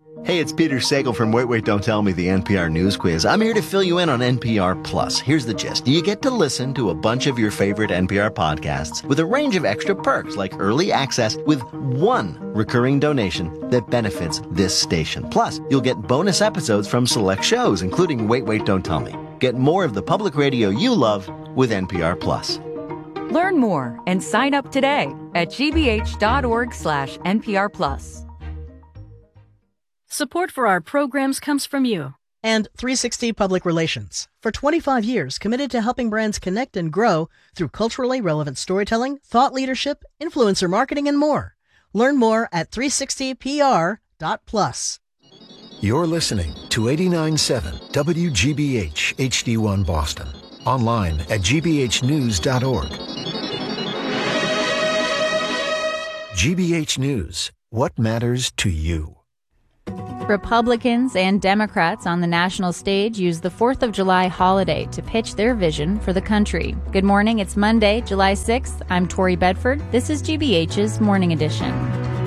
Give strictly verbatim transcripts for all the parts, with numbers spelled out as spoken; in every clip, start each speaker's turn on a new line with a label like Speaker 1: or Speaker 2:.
Speaker 1: Hey, it's Peter Sagal from Wait, Wait, Don't Tell Me, the N P R News Quiz. I'm here to fill you in on N P R Plus. Here's the gist. You get to listen to a bunch of your favorite N P R podcasts with a range of extra perks like early access with one recurring donation that benefits this station. Plus, you'll get bonus episodes from select shows, including Wait, Wait, Don't Tell Me. Get more of the public radio you love with N P R Plus.
Speaker 2: Learn more and sign up today at gbh.org slash NPR Plus.
Speaker 3: Support for our programs comes from you.
Speaker 4: And three sixty Public Relations. For twenty-five years, committed to helping brands connect and grow through culturally relevant storytelling, thought leadership, influencer marketing, and more. Learn more at three sixty P R dot plus.
Speaker 5: You're listening to eighty-nine point seven W G B H H D one Boston. Online at g b h news dot org. G B H News. What matters to you?
Speaker 6: Republicans and Democrats on the national stage use the fourth of July holiday to pitch their vision for the country. Good morning. It's Monday, July sixth. I'm Tori Bedford. This is G B H's Morning Edition.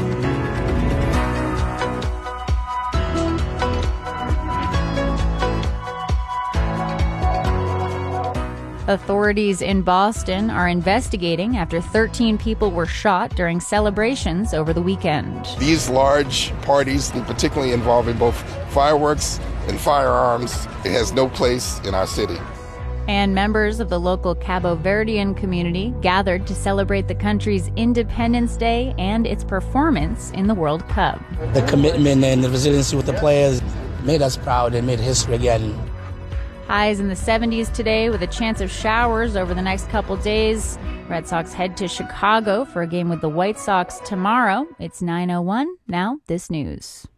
Speaker 6: Authorities in Boston are investigating after thirteen people were shot during celebrations over the weekend.
Speaker 7: These large parties, particularly involving both fireworks and firearms, it has no place in our city.
Speaker 6: And members of the local Cabo Verdean community gathered to celebrate the country's Independence Day and its performance in the World Cup.
Speaker 8: The commitment and the resiliency with the players made us proud and made history again.
Speaker 6: Highs in the seventies today with a chance of showers over the next couple days. Red Sox head to Chicago for a game with the White Sox tomorrow. It's nine oh one. Now, this news.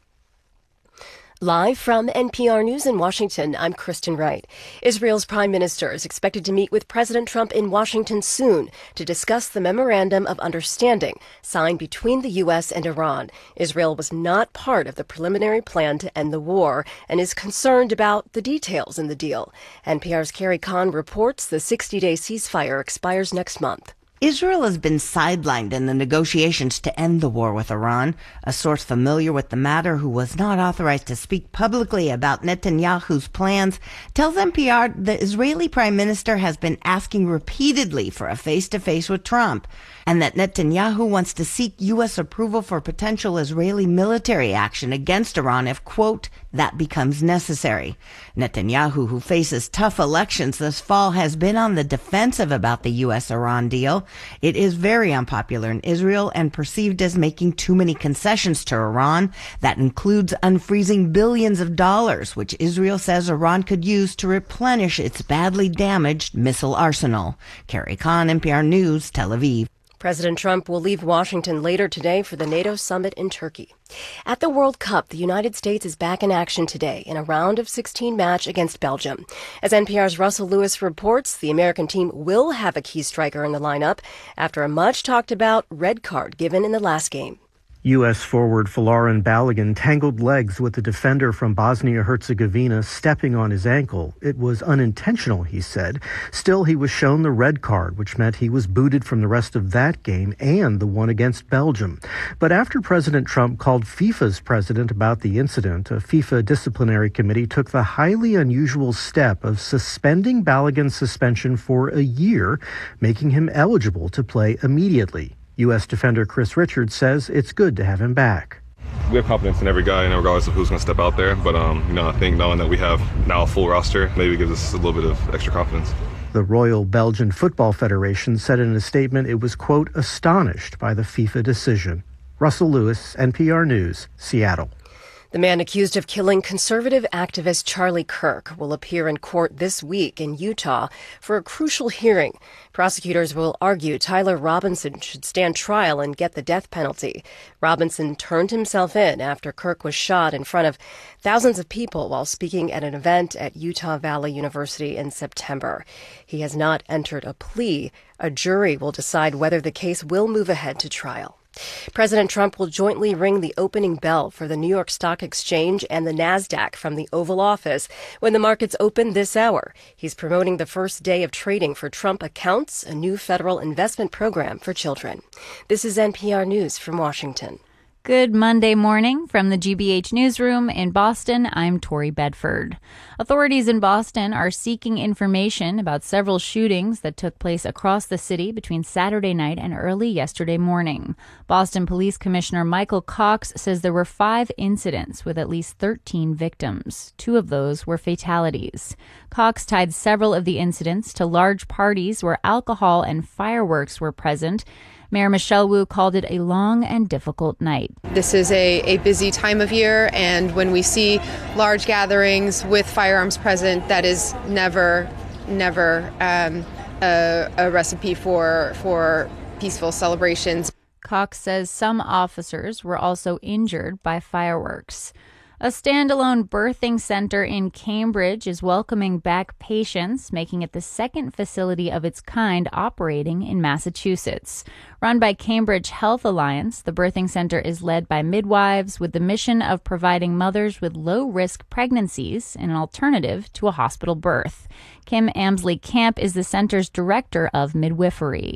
Speaker 9: Live from N P R News in Washington, I'm Kristen Wright. Israel's prime minister is expected to meet with President Trump in Washington soon to discuss the memorandum of understanding signed between the U S and Iran. Israel was not part of the preliminary plan to end the war and is concerned about the details in the deal. N P R's Carrie Kahn reports the sixty-day ceasefire expires next month.
Speaker 10: Israel has been sidelined in the negotiations to end the war with Iran. A source familiar with the matter who was not authorized to speak publicly about Netanyahu's plans tells N P R the Israeli prime minister has been asking repeatedly for a face-to-face with Trump, and that Netanyahu wants to seek U S approval for potential Israeli military action against Iran if, quote, that becomes necessary. Netanyahu, who faces tough elections this fall, has been on the defensive about the U S-Iran deal. It is very unpopular in Israel and perceived as making too many concessions to Iran. That includes unfreezing billions of dollars, which Israel says Iran could use to replenish its badly damaged missile arsenal. Carrie Kahn, N P R News, Tel Aviv.
Speaker 9: President Trump will leave Washington later today for the NATO summit in Turkey. At the World Cup, the United States is back in action today in a round of sixteen match against Belgium. As N P R's Russell Lewis reports, the American team will have a key striker in the lineup after a much-talked-about red card given in the last game.
Speaker 11: U S forward Folarin Balogun tangled legs with the defender from Bosnia-Herzegovina, stepping on his ankle. It was unintentional, he said. Still, he was shown the red card, which meant he was booted from the rest of that game and the one against Belgium. But after President Trump called FIFA's president about the incident, a FIFA disciplinary committee took the highly unusual step of suspending Balogun's suspension for a year, making him eligible to play immediately. U S defender Chris Richards says it's good to have him back.
Speaker 12: We have confidence in every guy, and regardless of who's going to step out there. But um, you know, I think knowing that we have now a full roster maybe gives us a little bit of extra confidence.
Speaker 11: The Royal Belgian Football Federation said in a statement it was, quote, astonished by the FIFA decision. Russell Lewis, N P R News, Seattle.
Speaker 9: The man accused of killing conservative activist Charlie Kirk will appear in court this week in Utah for a crucial hearing. Prosecutors will argue Tyler Robinson should stand trial and get the death penalty. Robinson turned himself in after Kirk was shot in front of thousands of people while speaking at an event at Utah Valley University in September. He has not entered a plea. A jury will decide whether the case will move ahead to trial. President Trump will jointly ring the opening bell for the New York Stock Exchange and the NASDAQ from the Oval Office when the markets open this hour. He's promoting the first day of trading for Trump Accounts, a new federal investment program for children. This is N P R News from Washington.
Speaker 6: Good Monday morning from the G B H Newsroom in Boston. I'm Tori Bedford. Authorities in Boston are seeking information about several shootings that took place across the city between Saturday night and early yesterday morning. Boston Police Commissioner Michael Cox says there were five incidents with at least thirteen victims. Two of those were fatalities. Cox tied several of the incidents to large parties where alcohol and fireworks were present. Mayor Michelle Wu called it a long and difficult night.
Speaker 13: This is a, a busy time of year, and when we see large gatherings with firearms present, that is never, never um, a, a recipe for, for peaceful celebrations.
Speaker 6: Cox says some officers were also injured by fireworks. A standalone birthing center in Cambridge is welcoming back patients, making it the second facility of its kind operating in Massachusetts. Run by Cambridge Health Alliance, the birthing center is led by midwives with the mission of providing mothers with low-risk pregnancies an alternative to a hospital birth. Kim Amsley Camp is the center's director of midwifery.